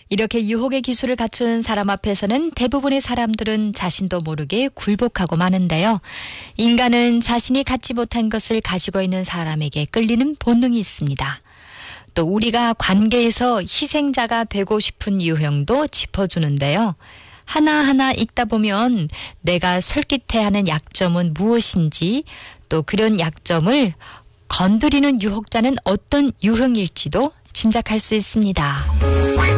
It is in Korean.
이렇게 유혹의 기술을 갖춘 사람 앞에서는 대부분의 사람들은 자신도 모르게 굴복하고 마는데요. 인간은 자신이 갖지 못한 것을 가지고 있는 사람에게 끌리는 본능이 있습니다. 또 우리가 관계에서 희생자가 되고 싶은 유형도 짚어주는데요. 하나하나 읽다 보면 내가 솔깃해하는 약점은 무엇인지, 또 그런 약점을 건드리는 유혹자는 어떤 유형일지도 짐작할 수 있습니다.